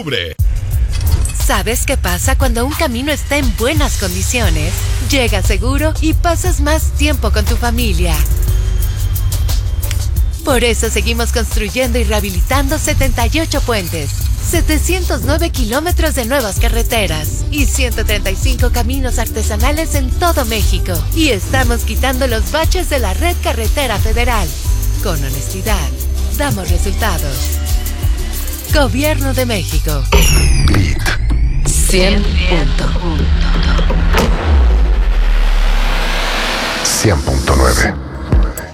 ¿Sabes qué pasa cuando un camino está en buenas condiciones? Llegas seguro y pasas más tiempo con tu familia. Por eso seguimos construyendo y rehabilitando 78 puentes, 709 kilómetros de nuevas carreteras y 135 caminos artesanales en todo México. Y estamos quitando los baches de la red carretera federal. Con honestidad, damos resultados. Gobierno de México. Beat 100.9